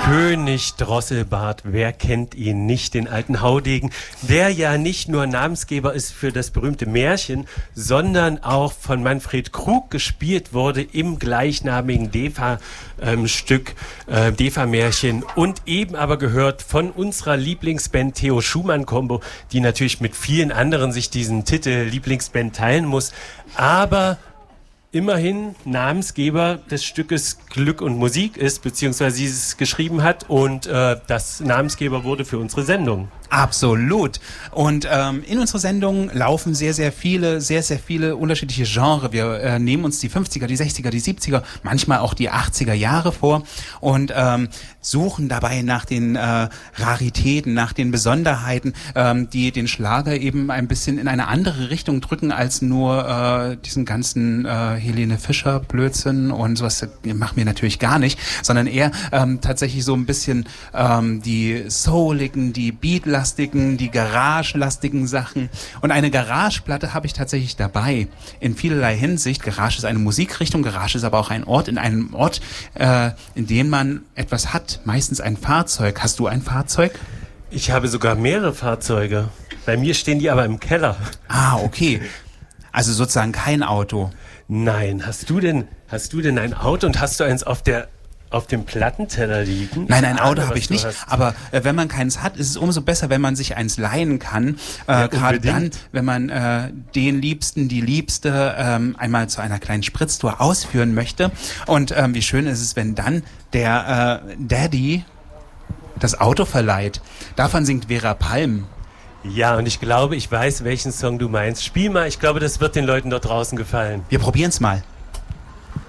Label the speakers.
Speaker 1: König Drosselbart, wer kennt ihn nicht, den alten Haudegen, der ja nicht nur Namensgeber ist für das berühmte Märchen, sondern auch von Manfred Krug gespielt wurde im gleichnamigen DEFA-Stück, DEFA-Märchen, und eben aber gehört von unserer Lieblingsband Theo Schumann Combo, die natürlich mit vielen anderen sich diesen Titel Lieblingsband teilen muss, aber immerhin Namensgeber des Stückes Glück und Musik ist, beziehungsweise sie es geschrieben hat, und das Namensgeber wurde für unsere Sendung.
Speaker 2: Absolut. Und in unserer Sendung laufen sehr, sehr viele unterschiedliche Genres. Wir nehmen uns die 50er, die 60er, die 70er, manchmal auch die 80er Jahre vor und suchen dabei nach den Raritäten, nach den Besonderheiten, die den Schlager eben ein bisschen in eine andere Richtung drücken als nur diesen ganzen Helene Fischer Blödsinn und sowas machen wir natürlich gar nicht, sondern eher tatsächlich so ein bisschen die souligen, die beatlastigen, die garagelastigen Sachen. Und eine Garageplatte habe ich tatsächlich dabei in vielerlei Hinsicht. Garage ist eine Musikrichtung, Garage ist aber auch ein Ort, in einem Ort, in dem man etwas hat, meistens ein Fahrzeug. Hast du ein Fahrzeug?
Speaker 1: Ich habe sogar mehrere Fahrzeuge. Bei mir stehen die aber im Keller.
Speaker 2: Ah, okay. Also sozusagen kein Auto.
Speaker 1: Nein, hast du denn ein Auto und hast du eins auf dem Plattenteller liegen?
Speaker 2: Nein, ein Auto habe ich nicht. Aber wenn man keins hat, ist es umso besser, wenn man sich eins leihen kann.
Speaker 1: Ja,
Speaker 2: gerade dann, wenn man den Liebsten, die Liebste einmal zu einer kleinen Spritztour ausführen möchte. Und wie schön ist es, wenn dann der Daddy das Auto verleiht. Davon singt Vera Palm.
Speaker 1: Ja, und ich glaube, ich weiß, welchen Song du meinst. Spiel mal, ich glaube, das wird den Leuten dort draußen gefallen.
Speaker 2: Wir probieren's mal.